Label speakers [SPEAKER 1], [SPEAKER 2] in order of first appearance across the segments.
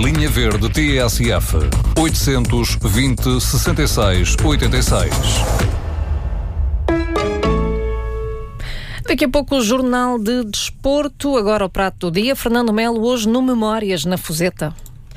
[SPEAKER 1] Linha Verde TSF 820 66 86.
[SPEAKER 2] Daqui a pouco o Jornal de Desporto, agora o prato do dia. Fernando Melo, hoje no Memórias na Fuseta.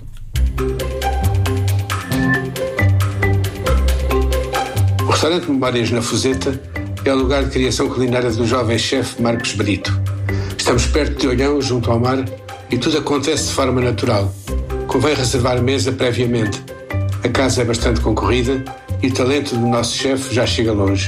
[SPEAKER 3] O restaurante Memórias na Fuseta é o lugar de criação culinária do jovem chefe Marcos Brito. Estamos perto de Olhão, junto ao mar, e tudo acontece de forma natural. Convém reservar mesa previamente. A casa é bastante concorrida e o talento do nosso chefe já chega longe.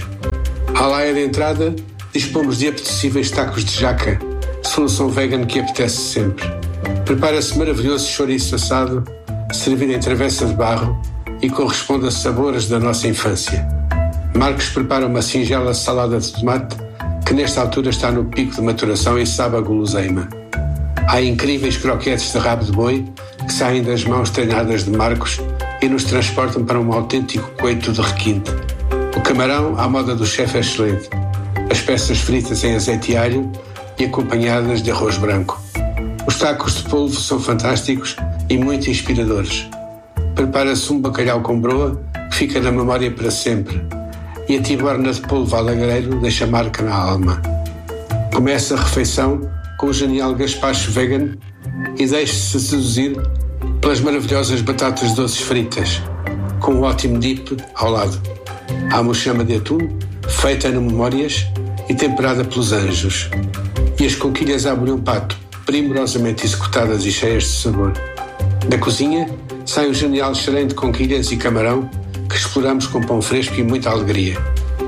[SPEAKER 3] À laia de entrada, dispomos de apetecíveis tacos de jaca, solução vegan que apetece sempre. Prepara-se maravilhoso chouriço assado, servido em travessa de barro e corresponde a sabores da nossa infância. Marcos prepara uma singela salada de tomate que nesta altura está no pico de maturação e sabe a guloseima. Há incríveis croquetes de rabo de boi que saem das mãos treinadas de Marcos e nos transportam para um autêntico coito de requinte. O camarão, à moda do chefe, é excelente. As peças fritas em azeite e alho e acompanhadas de arroz branco. Os tacos de polvo são fantásticos e muito inspiradores. Prepara-se um bacalhau com broa que fica na memória para sempre. E a tiborna de polvo alagreiro deixa marca na alma. Começa a refeição com o genial gaspacho vegan e deixe-se seduzir pelas maravilhosas batatas doces fritas, com um ótimo dip ao lado. Há mochama de atum, feita no Memórias e temperada pelos anjos. E as conquilhas à molho pato, primorosamente executadas e cheias de sabor. Da cozinha sai o genial xerém de conquilhas e camarão que exploramos com pão fresco e muita alegria.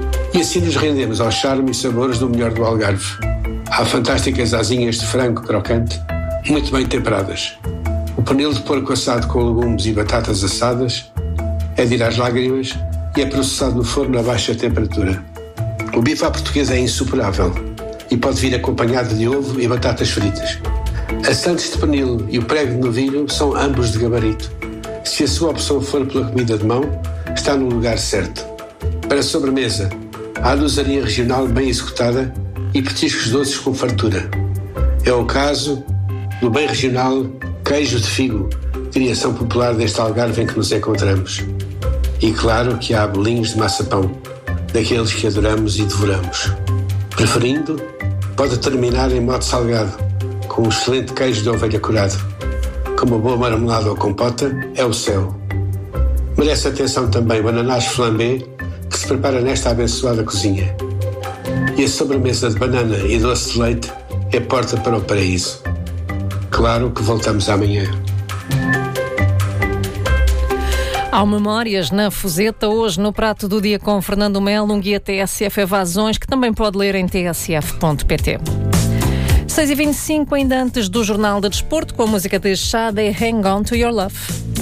[SPEAKER 3] E assim nos rendemos aos charmes e sabores do melhor do Algarve. Há fantásticas asinhas de frango crocante, muito bem temperadas. O pernil de porco assado com legumes e batatas assadas é de ir às lágrimas e é processado no forno a baixa temperatura. O bife à portuguesa é insuperável e pode vir acompanhado de ovo e batatas fritas. A Santos de pernil e o prego de novilho são ambos de gabarito. Se a sua opção for pela comida de mão, está no lugar certo. Para a sobremesa, há adoçaria regional bem executada e petiscos doces com fartura. É o caso do bem regional queijo de figo, criação popular deste Algarve em que nos encontramos. E claro que há bolinhos de maçapão, daqueles que adoramos e devoramos. Preferindo, pode terminar em modo salgado, com um excelente queijo de ovelha curado. Com uma boa marmelada ou compota, é o céu. Merece atenção também o ananás flambé, que se prepara nesta abençoada cozinha. E a sobremesa de banana e doce de leite é porta para o paraíso. Claro que voltamos amanhã.
[SPEAKER 2] Ao Memórias na Fuseta, hoje no prato do dia com Fernando Melo, um guia TSF Evasões que também pode ler em tsf.pt. 6h25, ainda antes do Jornal de Desporto, com a música de Xade, Hang On To Your Love.